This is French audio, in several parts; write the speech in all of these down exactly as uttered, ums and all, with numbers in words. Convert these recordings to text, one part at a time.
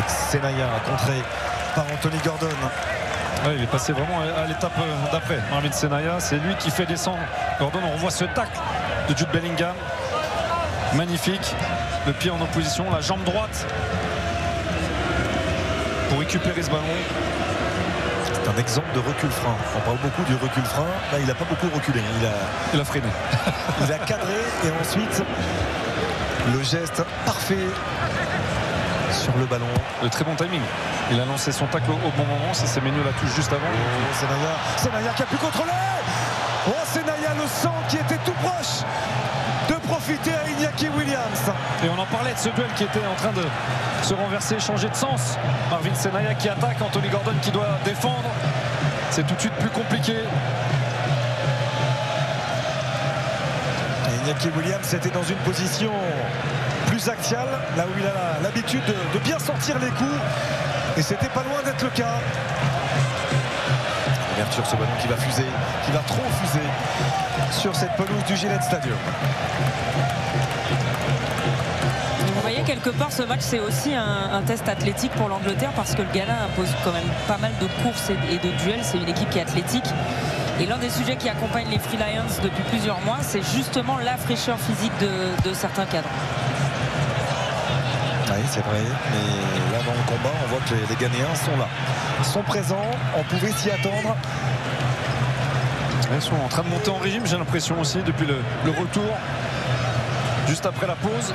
Senaya contré par Anthony Gordon. Ouais, il est passé vraiment à l'étape d'après. Marvin Senaya, c'est lui qui fait descendre Gordon. On revoit ce tacle de Jude Bellingham. Magnifique. Le pied en opposition, la jambe droite pour récupérer ce ballon. C'est un exemple de recul frein. On parle beaucoup du recul frein. Là, il n'a pas beaucoup reculé. Il a, il a freiné. Il a cadré et ensuite le geste parfait sur le ballon. Le très bon timing. Il a lancé son tacle au bon moment. C'est Semenyo la touche juste avant. Oh, Senaya, Senaya qui a pu contrôler. Oh, Senaya, le sang qui était tout proche de profiter à Iñaki Williams. Et on en parlait de ce duel qui était en train de se renverser, changer de sens. Marvin Senaya qui attaque, Anthony Gordon qui doit défendre. C'est tout de suite plus compliqué. Et Iñaki Williams était dans une position plus axiale, là où il a l'habitude de, de bien sortir les coups. Et c'était pas loin d'être le cas. Ouverture, ce ballon qui va fuser, qui va trop fuser sur cette pelouse du Gillette Stadium. Vous voyez, quelque part, ce match, c'est aussi un, un test athlétique pour l'Angleterre parce que le Ghana impose quand même pas mal de courses et, et de duels. C'est une équipe qui est athlétique. Et l'un des sujets qui accompagne les Free Lions depuis plusieurs mois, c'est justement la fraîcheur physique de, de certains cadres. Oui, c'est vrai, mais là dans le combat on voit que les, les Ghanéens sont là, sont présents, on pouvait s'y attendre. Ils sont en train de monter en régime, j'ai l'impression aussi, depuis le, le retour, juste après la pause.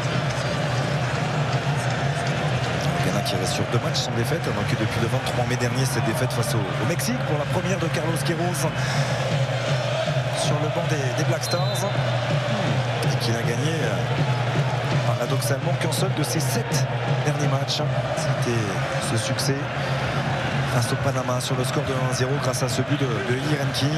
Le Ghana qui reste sur deux matchs sans défaite, a vaincu depuis le vingt-trois mai dernier cette défaite face au, au Mexique pour la première de Carlos Queiroz sur le banc des, des Black Stars et qu'il a gagné paradoxalement qu'un seul de ses sept derniers matchs. C'était ce succès face au Panama sur le score de un zéro grâce à ce but de, de Hirenki.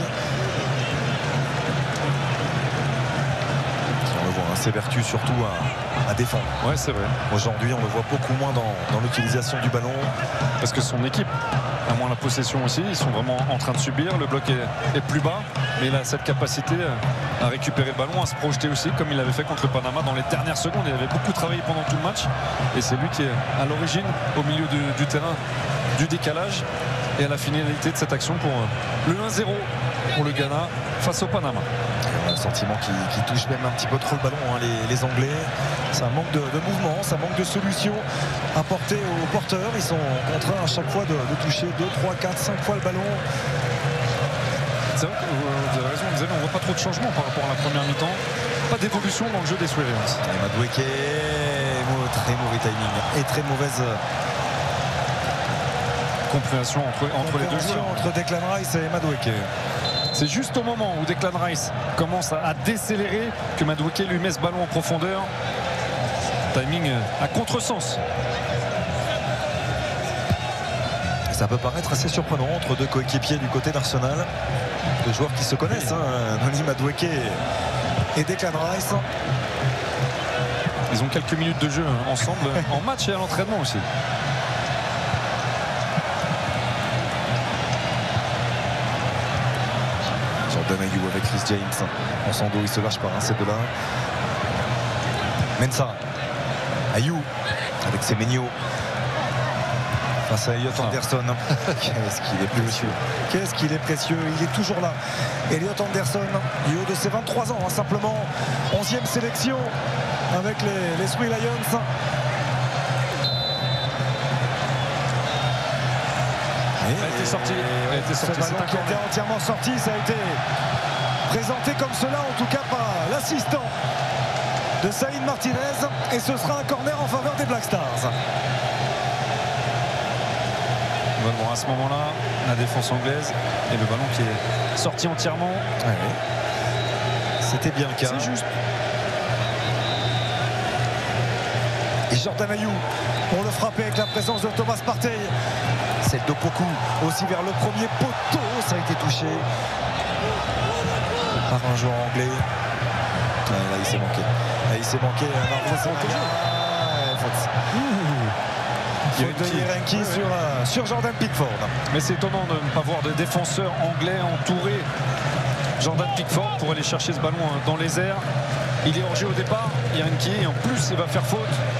On le voit, hein, s'évertue surtout à, à défendre. Ouais, c'est vrai. Aujourd'hui, on le voit beaucoup moins dans, dans l'utilisation du ballon. Parce que son équipe a moins la possession aussi. Ils sont vraiment en train de subir. Le bloc est, est plus bas. Mais il a cette capacité à récupérer le ballon, à se projeter aussi, comme il l'avait fait contre le Panama dans les dernières secondes. Il avait beaucoup travaillé pendant tout le match. Et c'est lui qui est à l'origine, au milieu du, du terrain, du décalage et à la finalité de cette action pour le un zéro pour le Ghana face au Panama. On a le sentiment qu'il qui touche même un petit peu trop le ballon, hein, les, les Anglais. Ça manque de, de mouvement, ça manque de solutions apportées aux porteurs. Ils sont contraints à chaque fois de, de toucher deux, trois, quatre, cinq fois le ballon. C'est vrai que vous avez raison, vous avez, on ne voit pas trop de changements par rapport à la première mi-temps. Pas d'évolution dans le jeu des Free Lions. Madueke, très mauvais timing et très mauvaise compréhension entre, entre les deux joueurs. Entre Declan Rice et Madueke. C'est juste au moment où Declan Rice commence à, à décélérer que Madueke lui met ce ballon en profondeur. Timing à contresens. Ça peut paraître assez surprenant entre deux coéquipiers du côté d'Arsenal. Deux joueurs qui se connaissent, hein, Noni Madueke et Declan Rice. Ils ont quelques minutes de jeu ensemble en match et à l'entraînement aussi. Jordan Ayew avec Chris James. En son dos, il se lâche pas, hein, ces deux-là. Mensah. Ayew avec Semenyo. Face à Elliot Anderson. Qu'est-ce qu'il est précieux. Qu'est-ce qu'il est précieux. Il est toujours là. Elliot Anderson, du haut de ses vingt-trois ans, hein, simplement onzième sélection avec les, les Free Lions. Et elle a été sortie. Elle a été sortie. Ce ballon qui a été entièrement sorti, ça a été présenté comme cela, en tout cas par l'assistant de Saïd Martinez. Et ce sera un corner en faveur des Black Stars. Bon, à ce moment-là, la défense anglaise et le ballon qui est sorti entièrement. Ouais, ouais. C'était bien le cas. C'est juste. Et Jordan Ayew pour le frapper avec la présence de Thomas Partey. C'est de Poku aussi vers le premier poteau. Ça a été touché par un joueur anglais. Ouais, là, il s'est manqué. Là, il s'est manqué. Il y a une Hirenki sur, euh, sur Jordan Pickford. Mais c'est étonnant de ne pas voir des défenseurs anglais entourer Jordan Pickford pour aller chercher ce ballon dans les airs. Il est hors jeu au départ, Hirenki, et en plus il va faire faute.